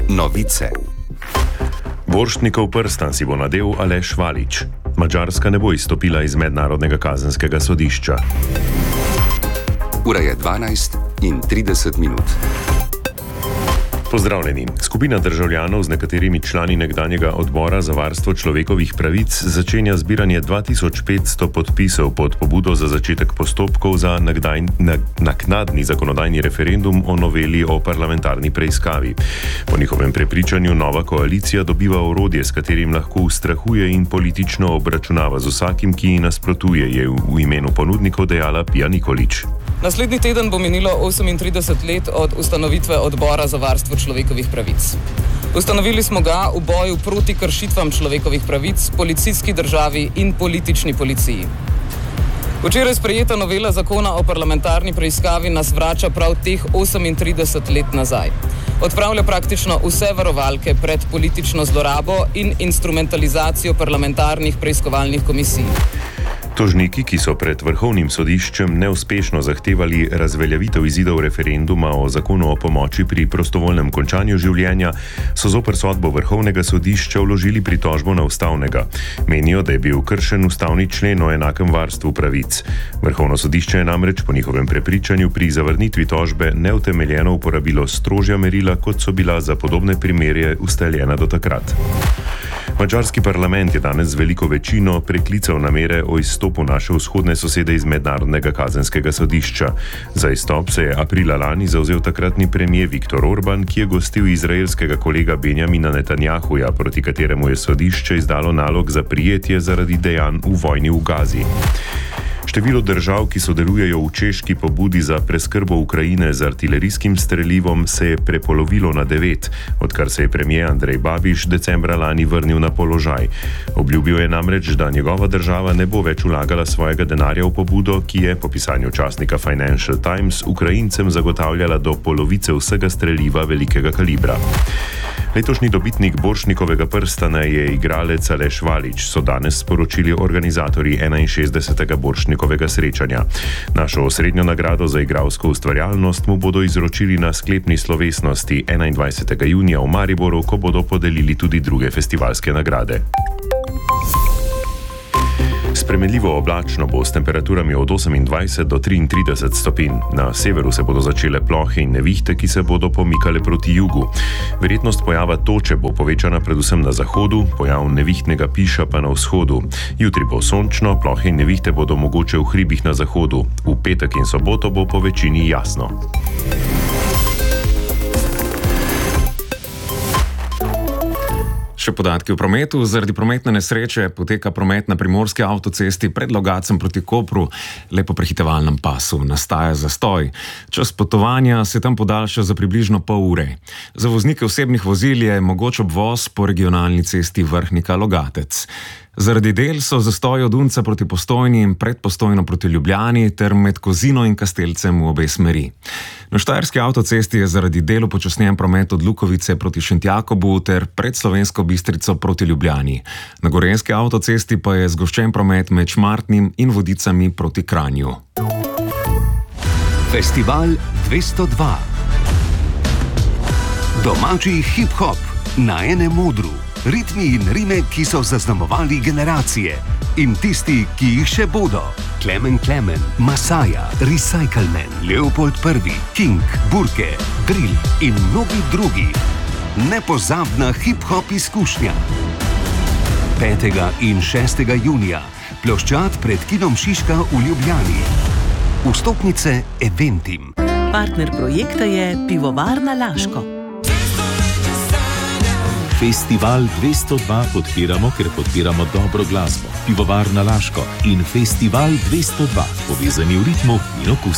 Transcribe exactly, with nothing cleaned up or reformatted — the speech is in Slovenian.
Novice. Borštnikov prstan si bo nadel Aleš Valič. Madžarska ne bo izstopila iz Mednarodnega kazenskega sodišča. Ura je dvanajst in trideset minut. Pozdravljeni. Skupina državljanov z nekaterimi člani nekdanjega odbora za varstvo človekovih pravic začenja zbiranje dva tisoč petsto podpisov pod pobudo za začetek postopkov za naknadni zakonodajni referendum o noveli o parlamentarni preiskavi. Po njihovem prepričanju nova koalicija dobiva orodje, s katerim lahko ustrahuje in politično obračunava z vsakim, ki ji nasprotuje, je v imenu ponudnikov dejala Pija Nikolić. Naslednji teden bo minilo osemintrideset let od ustanovitve odbora za varstvo človekovih pravic. Ustanovili smo ga v boju proti kršitvam človekovih pravic, policijski državi in politični policiji. Včeraj sprejeta novela zakona o parlamentarni preiskavi nas vrača prav teh osemintrideset let nazaj. Odpravlja praktično vse varovalke pred politično zlorabo in instrumentalizacijo parlamentarnih preiskovalnih komisij. Tožniki, ki so pred Vrhovnim sodiščem neuspešno zahtevali razveljavitev izidov referenduma o zakonu o pomoči pri prostovoljnem končanju življenja, so zoper sodbo Vrhovnega sodišča vložili pritožbo na ustavnega. Menijo, da je bil kršen ustavni člen o enakem varstvu pravic. Vrhovno sodišče je namreč po njihovem prepričanju pri zavrnitvi tožbe neutemeljeno uporabilo strožja merila, kot so bila za podobne primerje ustaljena do takrat. Madžarski parlament je danes z veliko večino preklical namere o izstopu naše vzhodne sosede iz Mednarodnega kazenskega sodišča. Za izstop se je aprila lani zavzel takratni premier Viktor Orban, ki je gostil izraelskega kolega Benjamina Netanjahuja, proti kateremu je sodišče izdalo nalog za prijetje zaradi dejanj v vojni v Gazi. Število držav, ki sodelujejo v češki pobudi za preskrbo Ukrajine z artilerijskim strelivom, se je prepolovilo na devet, odkar se je premier Andrej Babiš decembra lani vrnil na položaj. Obljubil je namreč, da njegova država ne bo več vlagala svojega denarja v pobudo, ki je, po pisanju časnika Financial Times, Ukrajincem zagotavljala do polovice vsega streliva velikega kalibra. Letošnji dobitnik Borštnikovega prstana je igralec Aleš Valič, so danes sporočili organizatorji enainšestdesetega Borštnikovega srečanja. Našo osrednjo nagrado za igralsko ustvarjalnost mu bodo izročili na sklepni slovesnosti enaindvajsetega junija v Mariboru, ko bodo podelili tudi druge festivalske nagrade. Spremenljivo oblačno bo s temperaturami od osemindvajset do triintrideset stopinj. Na severu se bodo začele plohe in nevihte, ki se bodo pomikale proti jugu. Verjetnost pojava toče bo povečana predvsem na zahodu, pojav nevihtnega piša pa na vzhodu. Jutri bo sončno, plohe in nevihte bodo mogoče v hribih na zahodu. V petek in soboto bo po večini jasno. Še podatki o prometu. Zaradi prometne nesreče poteka promet na primorski avtocesti pred Logatcem proti Kopru, le po prehitevalnem pasu. Nastaja zastoj. Čas potovanja se tam podaljša za približno pol ure. Za voznike osebnih vozil je mogoč obvoz po regionalni cesti Vrhnika-Logatec. Zaradi del so zastoji od Unca proti Postojni in pred Postojno proti Ljubljani ter med Kozino in Kastelcem v obe smeri. Na štajerski avtocesti je zaradi del upočasnjen promet od Lukovice proti Šentjakobu ter pred Slovensko Bistrico proti Ljubljani. Na gorenjski avtocesti pa je zgoščen promet med Šmartnim in Vodicami proti Kranju. Festival dvesto dva. Domači hip-hop na enem odru. Ritmi in rime, ki so zaznamovali generacije. In tisti, ki jih še bodo. Klemen Klemen, Masaja, Recycleman, Leopold Prvi, King, Burke, Drill in mnogi drugi. Nepozabna hip-hop izkušnja. petega in šestega junija. Ploščad pred kinom Šiška v Ljubljani. Vstopnice Eventim. Partner projekta je Pivovarna Laško. Festival dvesto dva podpiramo, ker podpiramo dobro glasbo. Pivovarna Laško in Festival dvesto dva, povezani v ritmu in okusu.